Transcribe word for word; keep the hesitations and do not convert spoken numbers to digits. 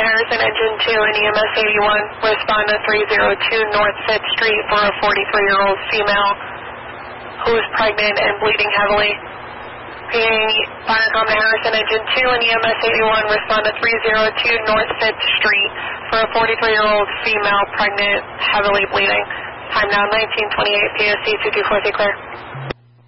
Harrison Engine two and E M S eighty-one, respond to three oh two North fifth Street for a forty-three-year-old female who is pregnant and bleeding heavily. Repeating, Firecom to Harrison Engine two and E M S eighty-one, respond to three oh two North fifth Street for a forty-three-year-old female pregnant, heavily bleeding. Time now nineteen twenty-eight, P O C two two four three clear.